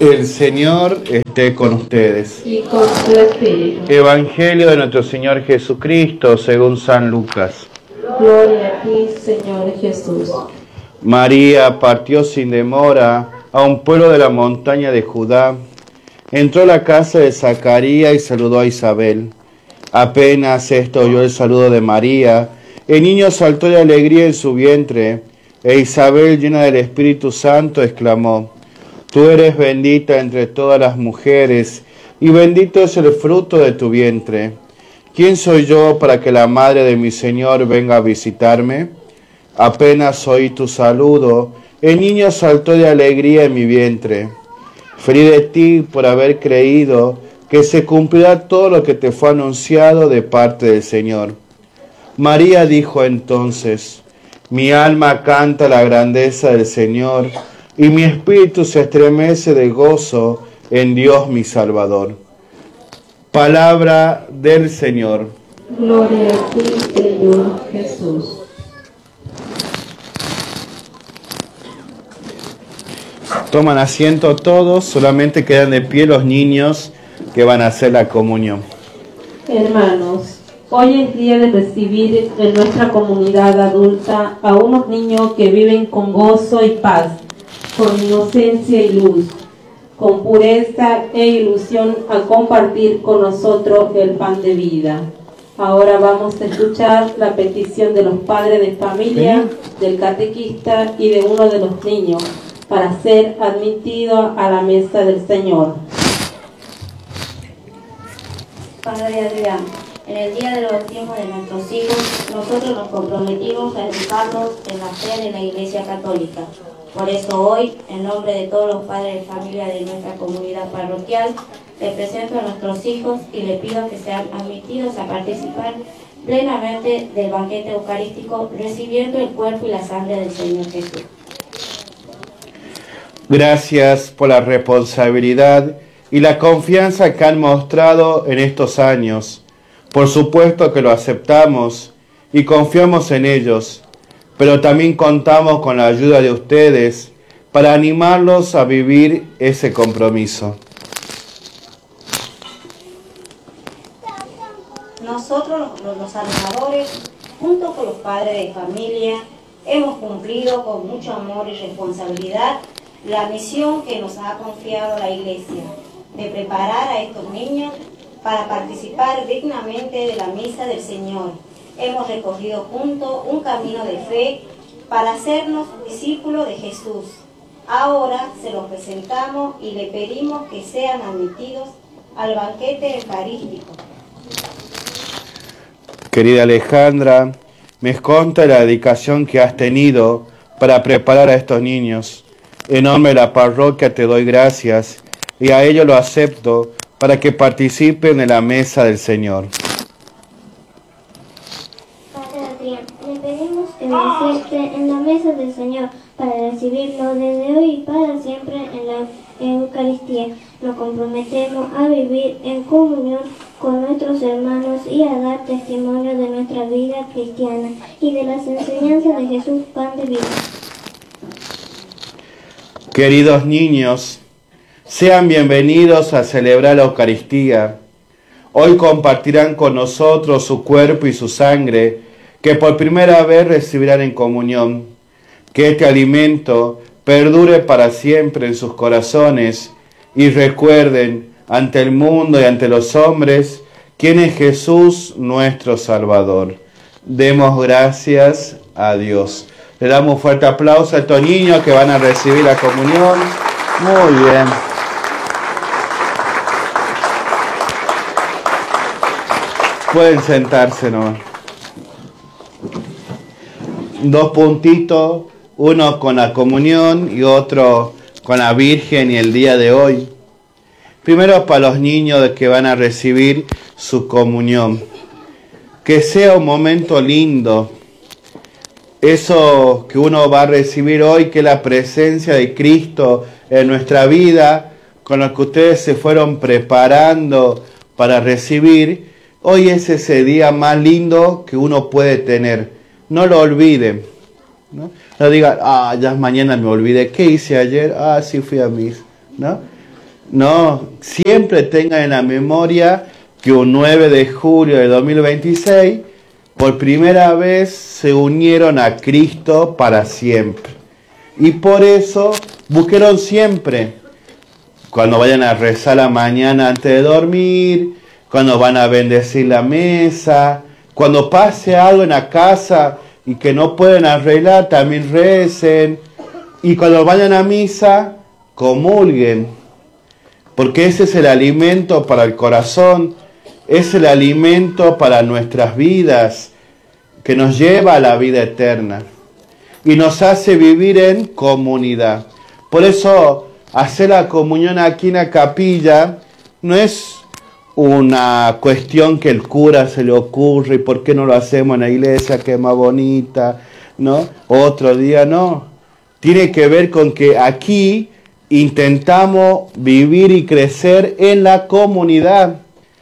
El Señor esté con ustedes. Y con tu espíritu. Evangelio de nuestro Señor Jesucristo según San Lucas. Gloria a ti, Señor Jesús. María partió sin demora a un pueblo de la montaña de Judá. Entró a la casa de Zacarías y saludó a Isabel. Apenas esto oyó el saludo de María, el niño saltó de alegría en su vientre, e Isabel, llena del Espíritu Santo, exclamó: Tú eres bendita entre todas las mujeres, y bendito es el fruto de tu vientre. ¿Quién soy yo para que la madre de mi Señor venga a visitarme? Apenas oí tu saludo, el niño saltó de alegría en mi vientre. Feliz de ti por haber creído que se cumplirá todo lo que te fue anunciado de parte del Señor. María dijo entonces: Mi alma canta la grandeza del Señor, y mi espíritu se estremece de gozo en Dios mi Salvador. Palabra del Señor. Gloria a ti, Señor Jesús. Toman asiento todos, solamente quedan de pie los niños que van a hacer la comunión. Hermanos, hoy es día de recibir en nuestra comunidad adulta a unos niños que viven con gozo y paz, con inocencia y luz, con pureza e ilusión a compartir con nosotros el pan de vida. Ahora vamos a escuchar la petición de los padres de familia, del catequista y de uno de los niños para ser admitido a la mesa del Señor. Padre Adrián, en el día del bautismo de nuestros hijos, nosotros nos comprometimos a educarlos en la fe de la Iglesia Católica. Por eso hoy, en nombre de todos los padres de familia de nuestra comunidad parroquial, les presento a nuestros hijos y les pido que sean admitidos a participar plenamente del banquete eucarístico, recibiendo el cuerpo y la sangre del Señor Jesús. Gracias por la responsabilidad y la confianza que han mostrado en estos años. Por supuesto que lo aceptamos y confiamos en ellos, pero también contamos con la ayuda de ustedes para animarlos a vivir ese compromiso. Nosotros, los animadores, junto con los padres de familia, hemos cumplido con mucho amor y responsabilidad la misión que nos ha confiado la Iglesia, de preparar a estos niños para participar dignamente de la misa del Señor. Hemos recorrido juntos un camino de fe para hacernos discípulos de Jesús. Ahora se los presentamos y le pedimos que sean admitidos al banquete eucarístico. Querida Alejandra, me consta la dedicación que has tenido para preparar a estos niños. En nombre de la parroquia te doy gracias y a ello lo acepto para que participen en la mesa del Señor. Padre Adrián, le pedimos que nos acepte en la mesa del Señor para recibirlo desde hoy y para siempre en la Eucaristía. Nos comprometemos a vivir en comunión con nuestros hermanos y a dar testimonio de nuestra vida cristiana y de las enseñanzas de Jesús, pan de vida. Queridos niños, sean bienvenidos a celebrar la Eucaristía. Hoy compartirán con nosotros su cuerpo y su sangre, que por primera vez recibirán en comunión. Que este alimento perdure para siempre en sus corazones y recuerden ante el mundo y ante los hombres quién es Jesús nuestro Salvador. Demos gracias a Dios. Le damos un fuerte aplauso a estos niños que van a recibir la comunión. Muy bien. Pueden sentarse nomás. 2 puntitos, uno con la comunión y otro con la Virgen y el día de hoy. Primero para los niños que van a recibir su comunión. Que sea un momento lindo. Eso que uno va a recibir hoy, que es la presencia de Cristo en nuestra vida, con lo que ustedes se fueron preparando para recibir, hoy es ese día más lindo que uno puede tener. No lo olviden, ¿no? No digan, ya mañana me olvidé, ¿qué hice ayer? Sí fui a misa, ¿no? No, siempre tengan en la memoria que un 9 de julio de 2026, por primera vez se unieron a Cristo para siempre. Y por eso buscaron siempre, cuando vayan a rezar la mañana antes de dormir, cuando van a bendecir la mesa, cuando pase algo en la casa y que no pueden arreglar, también recen. Y cuando vayan a misa, comulguen. Porque ese es el alimento para el corazón, es el alimento para nuestras vidas, que nos lleva a la vida eterna y nos hace vivir en comunidad. Por eso, hacer la comunión aquí en la capilla no es una cuestión que el cura se le ocurre y por qué no lo hacemos en la iglesia que es más bonita, ¿no? Otro día no. Tiene que ver con que aquí intentamos vivir y crecer en la comunidad.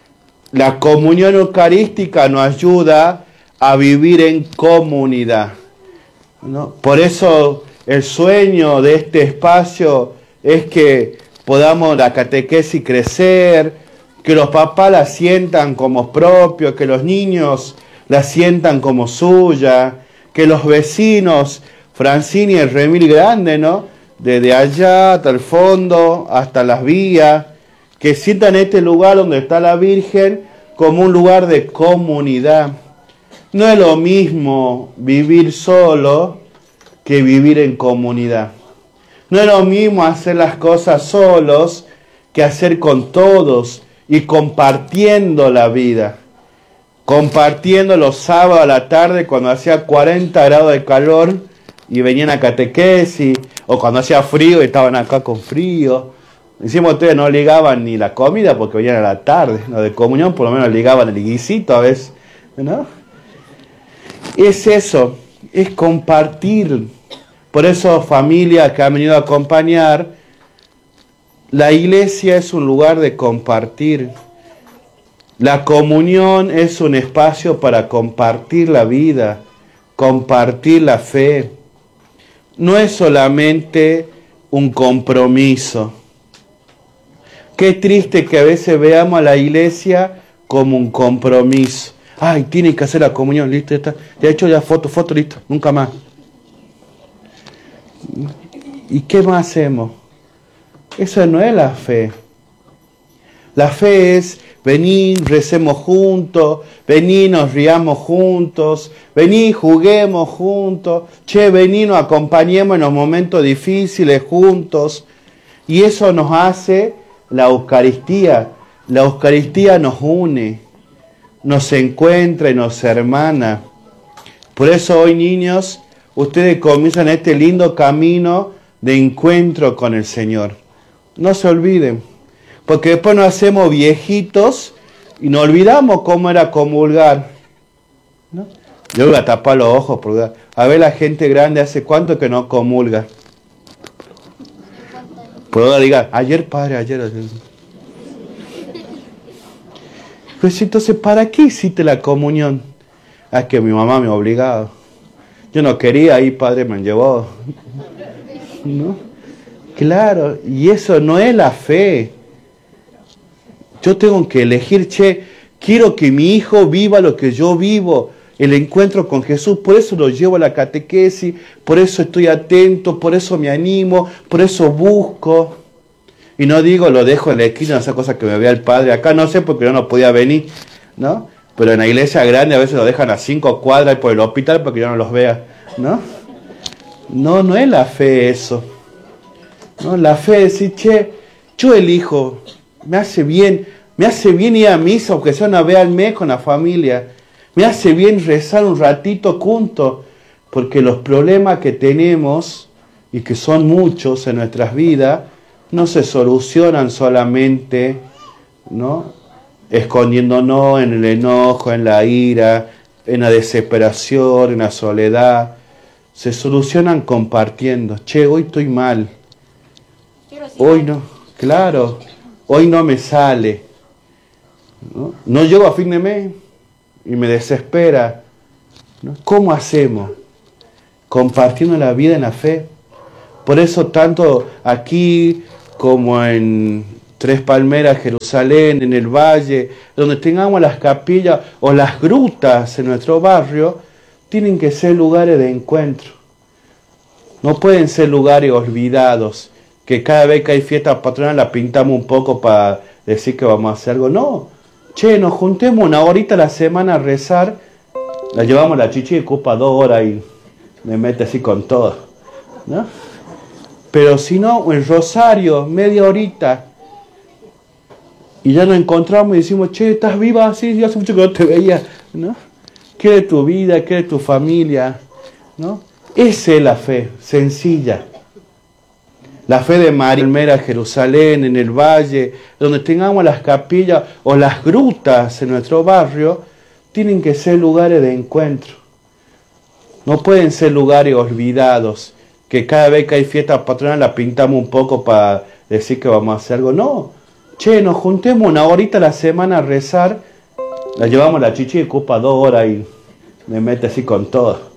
La comunión eucarística nos ayuda a vivir en comunidad, ¿no? Por eso el sueño de este espacio es que podamos la catequesis crecer, que los papás la sientan como propio, que los niños la sientan como suya, que los vecinos, Francini y el Remil Grande, ¿no? Desde allá hasta el fondo, hasta las vías, que sientan este lugar donde está la Virgen como un lugar de comunidad. No es lo mismo vivir solo que vivir en comunidad. No es lo mismo hacer las cosas solos que hacer con todos y compartiendo la vida. Compartiendo los sábados a la tarde cuando hacía 40 grados de calor y venían a catequesis, o cuando hacía frío y estaban acá con frío. Encima ustedes no ligaban ni la comida porque venían a la tarde, ¿no? De comunión por lo menos ligaban el guisito a veces, ¿no? Es eso, es compartir. Por eso, familia que han venido a acompañar, la iglesia es un lugar de compartir. La comunión es un espacio para compartir la vida, compartir la fe. No es solamente un compromiso. Qué triste que a veces veamos a la iglesia como un compromiso. Ay, tiene que hacer la comunión, listo, ya está. Ya he hecho ya foto, listo, nunca más. ¿Y qué más hacemos? Eso no es la fe. La fe es venir, recemos juntos, venir, nos riamos juntos, venir, juguemos juntos, venir, nos acompañemos en los momentos difíciles juntos. Y eso nos hace la Eucaristía. La Eucaristía nos une, nos encuentra y nos hermana. Por eso hoy, niños, ustedes comienzan este lindo camino de encuentro con el Señor. No se olviden, porque después nos hacemos viejitos y nos olvidamos cómo era comulgar, ¿no? Yo voy a tapar los ojos, porque a ver la gente grande hace cuánto que no comulga. Puedo diga, ayer padre, ayer. Pues entonces, ¿para qué hiciste la comunión? Es que mi mamá me obligaba. Yo no quería ir, padre me llevó. ¿No? Claro, y eso no es la fe. Yo tengo que elegir, quiero que mi hijo viva lo que yo vivo, el encuentro con Jesús, por eso lo llevo a la catequesis, por eso estoy atento, por eso me animo, por eso busco. Y no digo, lo dejo en la esquina, esa cosa que me vea el padre. Acá no sé porque no podía venir, ¿no? Pero en la iglesia grande a veces lo dejan a 5 cuadras por el hospital para que yo no los vea, ¿no? No es la fe eso. No, la fe es decir, yo elijo, me hace bien ir a misa, aunque sea una vez al mes con la familia. Me hace bien rezar un ratito juntos, porque los problemas que tenemos, y que son muchos en nuestras vidas, no se solucionan solamente, ¿no?, escondiéndonos en el enojo, en la ira, en la desesperación, en la soledad. Se solucionan compartiendo. Hoy estoy mal. Hoy no, claro, hoy no me sale. No llego a fin de mes y me desespera, ¿no? ¿Cómo hacemos? Compartiendo la vida en la fe. Por eso tanto aquí como en Tres Palmeras, Jerusalén, en el valle, donde tengamos las capillas o las grutas en nuestro barrio, tienen que ser lugares de encuentro. No pueden ser lugares olvidados, que cada vez que hay fiesta patronal la pintamos un poco para decir que vamos a hacer algo. No, che, nos juntemos una horita a la semana a rezar, la llevamos a la chichi y ocupa 2 horas y me mete así con todo, ¿no? Pero si no, en Rosario, media horita, y ya nos encontramos y decimos, che, ¿estás viva? Sí, yo hace mucho que no te veía, ¿no? ¿Qué de tu vida? ¿Qué de tu familia? ¿No? Esa es la fe, sencilla. La fe de María, Palmera, Jerusalén, en el valle, donde tengamos las capillas o las grutas en nuestro barrio, tienen que ser lugares de encuentro. No pueden ser lugares olvidados, que cada vez que hay fiesta patronal la pintamos un poco para decir que vamos a hacer algo. No, che, nos juntemos una horita a la semana a rezar, la llevamos a la chichi y ocupa 2 horas y me mete así con todo.